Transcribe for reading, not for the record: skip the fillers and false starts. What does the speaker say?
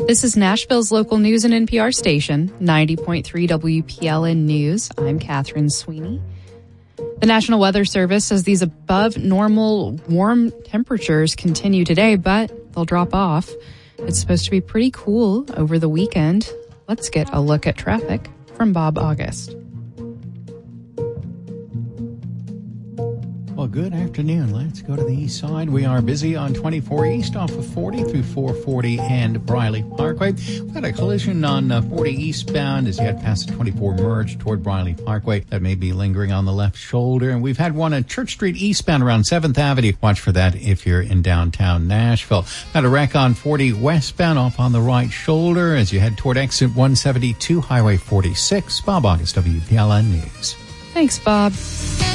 This is Nashville's local news and NPR station, 90.3 WPLN News. I'm Catherine Sweeney. The National Weather Service says these above normal warm temperatures continue today, but they'll drop off. It's supposed to be pretty cool over the weekend. Let's get a look at traffic from Bob August. Well, good afternoon. Let's go to the east side. We are busy on 24 East off of 40 through 440 and Briley Parkway. We've got a collision on 40 eastbound as you head past the 24 merge toward Briley Parkway. That may be lingering on the left shoulder. And we've had one at Church Street eastbound around 7th Avenue. Watch for that if you're in downtown Nashville. Got a wreck on 40 westbound off on the right shoulder as you head toward exit 172 Highway 46. Bob August, WPLN News. Thanks, Bob.